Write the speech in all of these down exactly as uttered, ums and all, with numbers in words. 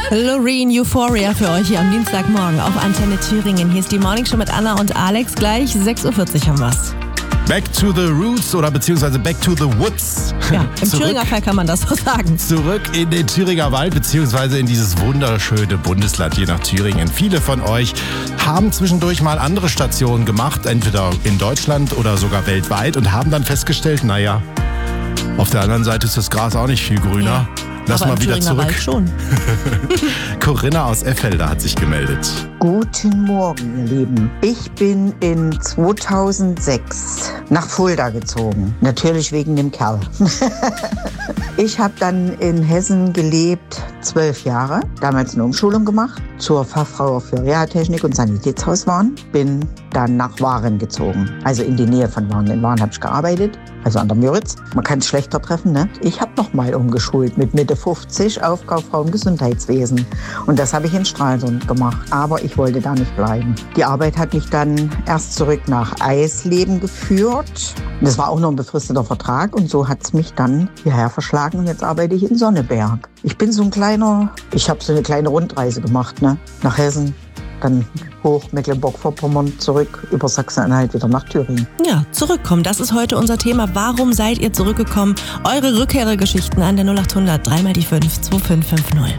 Loreen, Euphoria für euch hier am Dienstagmorgen auf Antenne Thüringen. Hier ist die Morning Show mit Anna und Alex. Gleich sechs Uhr vierzig haben wir's. Back to the roots oder beziehungsweise back to the woods. Ja, im Zurück- Thüringer Fall kann man das so sagen. Zurück in den Thüringer Wald beziehungsweise in dieses wunderschöne Bundesland hier nach Thüringen. Viele von euch haben zwischendurch mal andere Stationen gemacht, entweder in Deutschland oder sogar weltweit und haben dann festgestellt, naja, auf der anderen Seite ist das Gras auch nicht viel grüner. Lass Aber mal im wieder Thüringer Wald zurück. schon. Corinna aus Effelder hat sich gemeldet. Guten Morgen, ihr Lieben. Ich bin in zweitausendsechs nach Fulda gezogen. Natürlich wegen dem Kerl. Ich habe dann in Hessen gelebt, zwölf Jahre. Damals eine Umschulung gemacht zur Fachfrau für Reha-Technik und Sanitätshauswaren. Bin dann nach Waren gezogen, also in die Nähe von Waren. In Waren habe ich gearbeitet, also an der Müritz. Man kann es schlechter treffen, ne? Ich habe noch mal umgeschult mit Mitte fünfzig auf Kauffrau im Gesundheitswesen. Und das habe ich in Stralsund gemacht. Aber ich wollte da nicht bleiben. Die Arbeit hat mich dann erst zurück nach Eisleben geführt. Das war auch noch ein befristeter Vertrag. Und so hat es mich dann hierher verschlagen. Und jetzt arbeite ich in Sonneberg. Ich bin so ein kleiner, ich habe so eine kleine Rundreise gemacht, ne? Nach Hessen. Dann hoch Mecklenburg-Vorpommern, zurück über Sachsen-Anhalt wieder nach Thüringen. Ja, zurückkommen, das ist heute unser Thema. Warum seid ihr zurückgekommen? Eure Rückkehrgeschichten an der null acht hundert drei mal die fünf zwei fünf fünf null.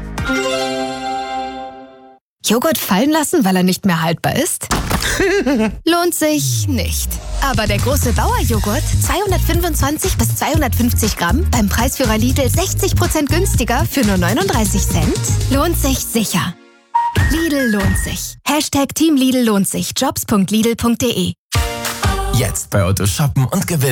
Joghurt fallen lassen, weil er nicht mehr haltbar ist? Lohnt sich nicht. Aber der große Bauer-Joghurt, zweihundertfünfundzwanzig bis zweihundertfünfzig Gramm, beim Preisführer Lidl sechzig Prozent günstiger für nur neununddreißig Cent, lohnt sich sicher. Lidl lohnt sich. Hashtag Team Lidl lohnt sich. Jobs punkt lidl punkt de. Jetzt bei Otto shoppen und gewinnen.